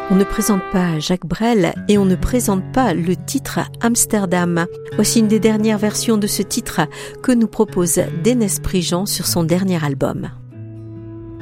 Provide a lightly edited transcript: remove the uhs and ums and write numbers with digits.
On ne présente pas Jacques Brel et on ne présente pas le titre Amsterdam. Voici une des dernières versions de ce titre que nous propose Dénes Prigent sur son dernier album.